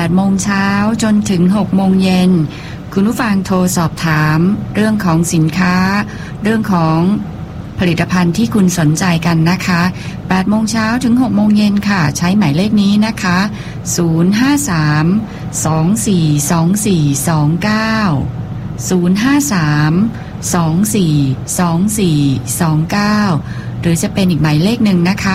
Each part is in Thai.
8 โมงเช้าจนถึง 6 โมงเย็นคุณผู้ฟังโทรสอบถามเรื่องของสินค้าเรื่องของผลิตภัณฑ์ที่คุณสนใจกันนะคะ8 โมงเช้าถึง 6 โมงเย็นค่ะใช้หมายเลขนี้นะคะ053-242429 หรือจะเป็นอีกหมายเลขหนึ่งนะคะ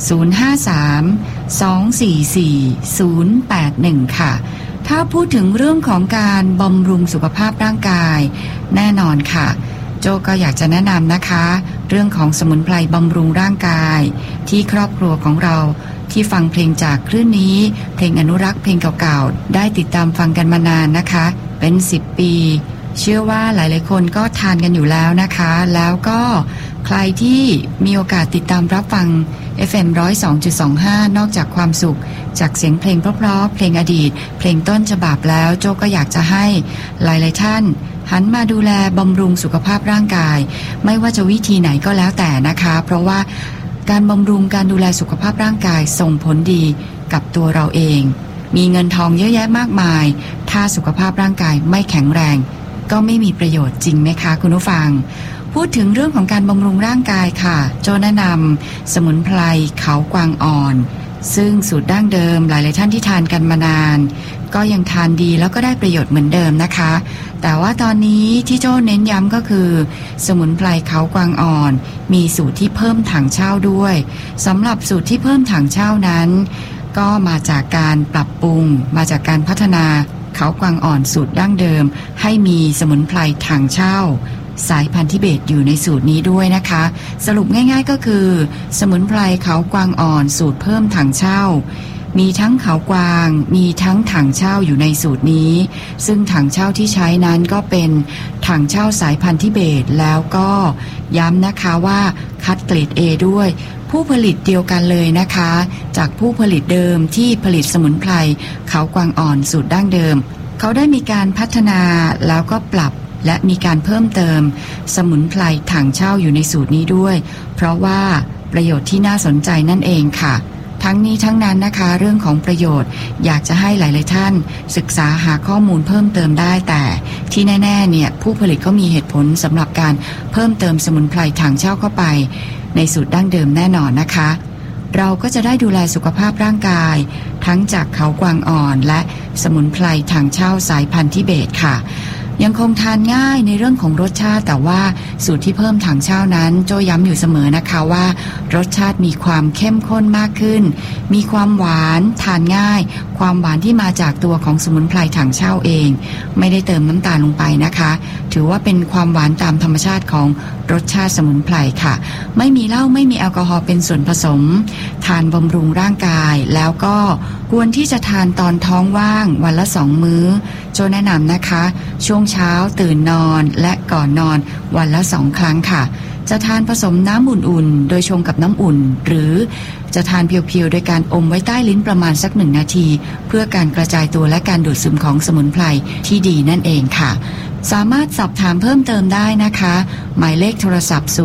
053-244-081 ค่ะถ้าพูดถึงเรื่องของการบำรุงสุขภาพร่างกายแน่นอนค่ะโจก็อยากจะแนะนำนะคะเรื่องของสมุนไพรบำรุงร่างกายที่ครอบครัวของเราที่ฟังเพลงจากคลื่นนี้เพลงอนุรักษ์เพลงเก่าๆได้ติดตามฟังกันมานานนะคะเป็น10 ปีเชื่อว่าหลายๆคนก็ทานกันอยู่แล้วนะคะแล้วก็ใครที่มีโอกาสติดตามรับฟัง FM 102.25 นอกจากความสุขจากเสียงเพลงเพราะๆเพลงอดีตเพลงต้นฉบับแล้วโจก็อยากจะให้หลายๆท่านหันมาดูแลบำรุงสุขภาพร่างกายไม่ว่าจะวิธีไหนก็แล้วแต่นะคะเพราะว่าการบำรุงการดูแลสุขภาพร่างกายส่งผลดีกับตัวเราเองมีเงินทองเยอะแยะมากมายถ้าสุขภาพร่างกายไม่แข็งแรงก็ไม่มีประโยชน์จริงไหมคะคุณผู้ฟังพูดถึงเรื่องของการบำรุงร่างกายค่ะโจแนะนำสมุนไพรเขากวางอ่อนซึ่งสูตรดั้งเดิมหลายๆท่านที่ทานกันมานานก็ยังทานดีแล้วก็ได้ประโยชน์เหมือนเดิมนะคะแต่ว่าตอนนี้ที่โจเน้นย้ำก็คือสมุนไพรเขากวางอ่อนมีสูตรที่เพิ่มถังเช่าด้วยสำหรับสูตรที่เพิ่มถังเช่านั้นก็มาจากการปรับปรุงมาจากการพัฒนาเขากวางอ่อนสูตรดั้งเดิมให้มีสมุนไพรถังเช่าสายพันธุ์ทิเบตอยู่ในสูตรนี้ด้วยนะคะสรุปง่ายๆก็คือสมุนไพรเขากวางอ่อนสูตรเพิ่มถังเช่ามีทั้งเขากวางมีทั้งถังเช่าอยู่ในสูตรนี้ซึ่งถังเช่าที่ใช้นั้นก็เป็นถังเช่าสายพันธุ์ทิเบตแล้วก็ย้ำนะคะว่าคัดเกรด A ด้วยผู้ผลิตเดียวกันเลยนะคะจากผู้ผลิตเดิมที่ผลิตสมุนไพรเขากวางอ่อนสูตรดั้งเดิมเขาได้มีการพัฒนาแล้วก็ปรับและมีการเพิ่มเติมสมุนไพรถังเช่าอยู่ในสูตรนี้ด้วยเพราะว่าประโยชน์ที่น่าสนใจนั่นเองค่ะทั้งนี้ทั้งนั้นนะคะเรื่องของประโยชน์อยากจะให้หลายๆท่านศึกษาหาข้อมูลเพิ่มเติมได้แต่ที่แน่ๆเนี่ยผู้ผลิตเขามีเหตุผลสำหรับการเพิ่มเติมสมุนไพรถังเช่าเข้าไปในสูตรดั้งเดิมแน่นอนนะคะเราก็จะได้ดูแลสุขภาพร่างกายทั้งจากเขากวางอ่อนและสมุนไพรถังเช่าสายพันธุ์ทิเบตค่ะยังคงทานง่ายในเรื่องของรสชาติแต่ว่าสูตรที่เพิ่มถังเช่านั้นโจย้ำอยู่เสมอนะคะว่ารสชาติมีความเข้มข้นมากขึ้นมีความหวานทานง่ายความหวานที่มาจากตัวของสมุนไพรถังเช่าเองไม่ได้เติมน้ำตาลลงไปนะคะถือว่าเป็นความหวานตามธรรมชาติของรสชาติสมุนไพรค่ะไม่มีเหล้าไม่มีแอลกอฮอล์เป็นส่วนผสมทานบำรุงร่างกายแล้วก็ควรที่จะทานตอนท้องว่างวันละ2 มื้อโจแนะนำนะคะช่วงเช้าตื่นนอนและก่อนนอนวันละ2 ครั้งค่ะจะทานผสมน้ำอุ่นๆโดยชงกับน้ำอุ่นหรือจะทานเพียวๆโดยการอมไว้ใต้ลิ้นประมาณสัก1 นาทีเพื่อการกระจายตัวและการดูดซึมของสมุนไพรที่ดีนั่นเองค่ะสามารถสอบถามเพิ่มเติมได้นะคะหมายเลขโทรศัพท์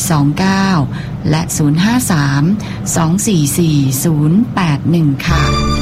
053-242429และ053-244-081ค่ะ